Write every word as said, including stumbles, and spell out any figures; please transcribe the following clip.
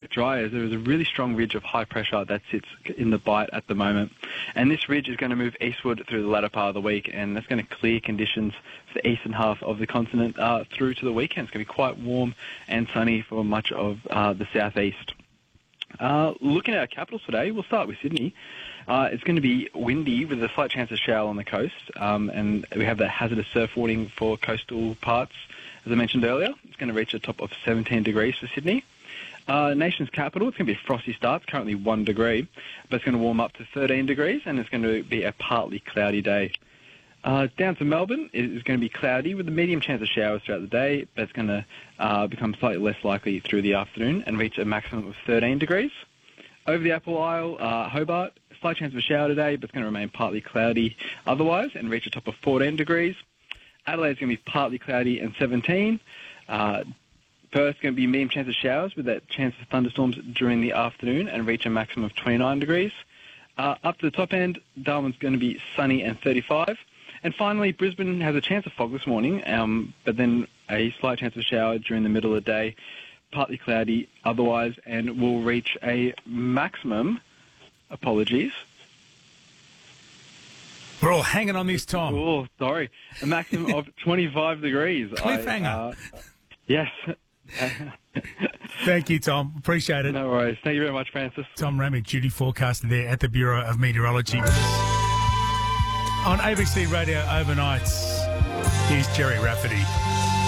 dry as there is a really strong ridge of high pressure that sits in the Bight at the moment. And this ridge is going to move eastward through the latter part of the week, and that's going to clear conditions for the eastern half of the continent uh, through to the weekend. It's going to be quite warm and sunny for much of uh, the southeast. Uh, looking at our capitals today, we'll start with Sydney. Uh, it's going to be windy with a slight chance of shower on the coast, um, and we have that hazardous surf warning for coastal parts, as I mentioned earlier. It's going to reach a top of seventeen degrees for Sydney. Uh, nation's capital, it's going to be a frosty start. It's currently one degree, but it's going to warm up to thirteen degrees, and it's going to be a partly cloudy day. Uh, down to Melbourne, it is going to be cloudy with a medium chance of showers throughout the day, but it's going to uh, become slightly less likely through the afternoon and reach a maximum of thirteen degrees. Over the Apple Isle, uh, Hobart, slight chance of a shower today, but it's going to remain partly cloudy otherwise and reach a top of fourteen degrees. Adelaide's going to be partly cloudy and seventeen. Uh, Perth's going to be medium chance of showers with that chance of thunderstorms during the afternoon and reach a maximum of twenty-nine degrees. Uh, up to the top end, Darwin's going to be sunny and thirty-five. And finally, Brisbane has a chance of fog this morning, um, but then a slight chance of shower during the middle of the day, partly cloudy otherwise, and will reach a maximum, apologies. We're all hanging on this, Tom. Oh, sorry. A maximum of twenty-five degrees. Cliffhanger. I, uh, yes. Thank you, Tom. Appreciate it. No worries. Thank you very much, Francis. Tom Ramick, duty forecaster there at the Bureau of Meteorology. On A B C Radio Overnights, here's Jerry Rafferty.